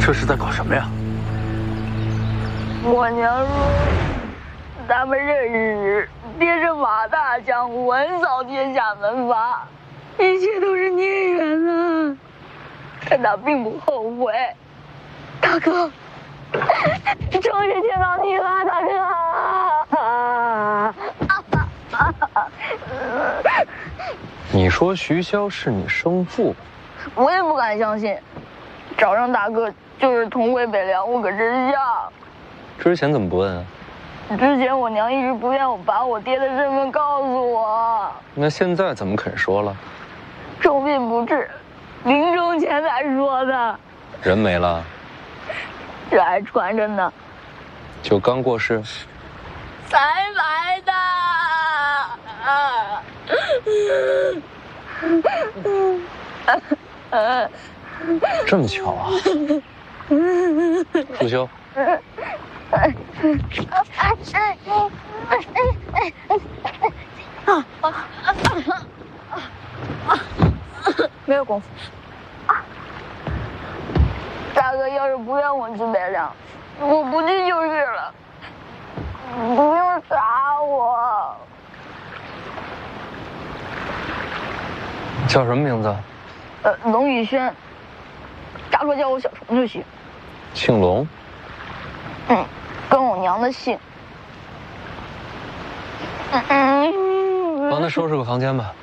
这是在搞什么呀？ 我娘说，咱们认识时，爹是马大将军，横扫天下门阀，一切都是孽缘啊！但他并不后悔。大哥，终于见到你了，大哥！ 你说徐骁是你生父？ 我也不敢相信，找上大哥就是同回北凉，我可真像。 之前怎么不问啊？ 之前我娘一直不愿我把我爹的身份告诉我。 那现在怎么肯说了？ 重病不治，临终前才说的。 人没了？ 这还传着呢。 就刚过世？ 才埋的。 这么巧啊！楚修。 没有功夫。大哥要是不让我去北凉，我不去就是了。不用杀我。 叫什么名字？ 龙宇轩。大哥叫我小虫就行。 姓龙。 跟我娘的姓。 帮他收拾个房间吧。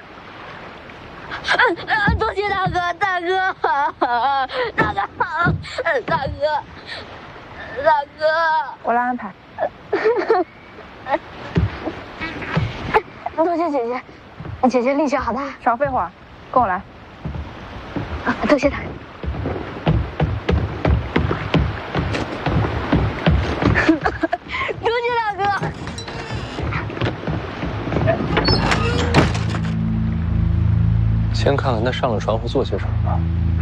多谢大哥，大哥，大哥，大哥，大哥， 我来安排。 多谢姐姐，姐姐力气好大。 少废话，跟我来。 多谢大哥。多谢大哥。 先看看他上了船会做些什么吧。